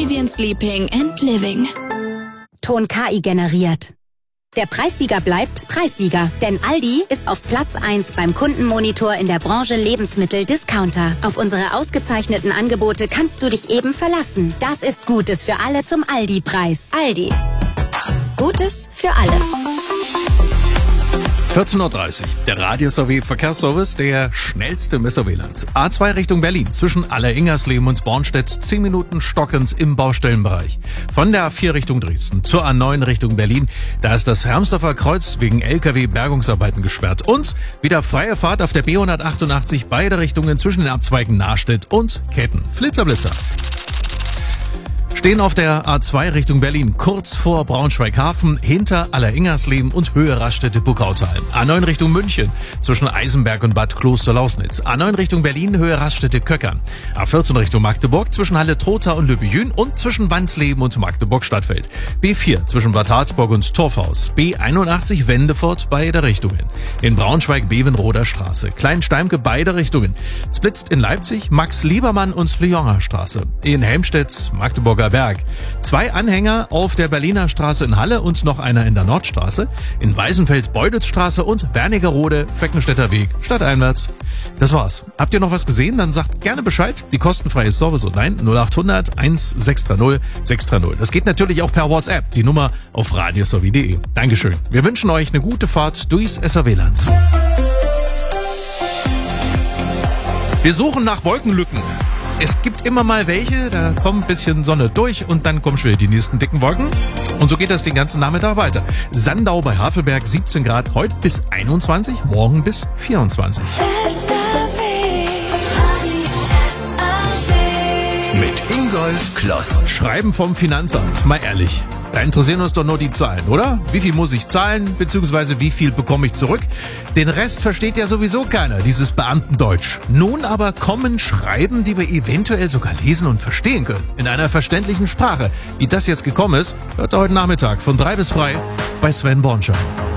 Scandinavian Sleeping and Living. Ton KI generiert. Der Preissieger bleibt Preissieger, denn Aldi ist auf Platz 1 beim Kundenmonitor in der Branche Lebensmittel-Discounter. Auf unsere ausgezeichneten Angebote kannst du dich eben verlassen. Das ist Gutes für alle zum Aldi-Preis. Aldi. Gutes für alle. 14.30 Uhr. Der Radio-SW-Verkehrsservice, der schnellste im SW-Land. A2 Richtung Berlin, zwischen Aller-Ingersleben und Bornstedt, 10 Minuten stockend im Baustellenbereich. Von der A4 Richtung Dresden zur A9 Richtung Berlin, da ist das Hermsdorfer Kreuz wegen LKW-Bergungsarbeiten gesperrt. Und wieder freie Fahrt auf der B188, beide Richtungen zwischen den Abzweigen Nahstedt und Ketten. Flitzer-Blitzer. Stehen auf der A2 Richtung Berlin, kurz vor Braunschweig-Hafen, hinter Aller-Ingersleben und Höhe Raststätte-Buckautal. A9 Richtung München, zwischen Eisenberg und Bad Kloster-Lausnitz. A9 Richtung Berlin, Höhe Raststätte-Köckern. A14 Richtung Magdeburg, zwischen Halle-Trotha und Lübejün und zwischen Wandsleben und Magdeburg-Stadtfeld. B4 zwischen Bad Harzburg und Torfhaus. B81 Wendefort, beide Richtungen. In Braunschweig Bevenroder Straße. Kleinsteimke, beide Richtungen. Splitzt in Leipzig Max-Liebermann und Lyoner Straße. In Helmstedt Magdeburger Berg. 2 Anhänger auf der Berliner Straße in Halle und noch einer in der Nordstraße. In Weißenfels Beudelsstraße und Wernigerode Feckenstädter Weg stadteinwärts. Das war's. Habt ihr noch was gesehen? Dann sagt gerne Bescheid. Die kostenfreie Service und 0800 1630 630. Das geht natürlich auch per WhatsApp. Die Nummer auf radiosowie.de. Dankeschön. Wir wünschen euch eine gute Fahrt durchs SRW-Land. Wir suchen nach Wolkenlücken. Es gibt immer mal welche, da kommt ein bisschen Sonne durch und dann kommen schon wieder die nächsten dicken Wolken. Und so geht das den ganzen Nachmittag weiter. Sandau bei Havelberg 17 Grad, heute bis 21, morgen bis 24. Mit Ingolf Kloss. Schreiben vom Finanzamt, mal ehrlich. Da interessieren uns doch nur die Zahlen, oder? Wie viel muss ich zahlen, beziehungsweise wie viel bekomme ich zurück? Den Rest versteht ja sowieso keiner, dieses Beamtendeutsch. Nun aber kommen Schreiben, die wir eventuell sogar lesen und verstehen können. In einer verständlichen Sprache. Wie das jetzt gekommen ist, hört ihr heute Nachmittag von 3 bis frei bei Sven Bornschein.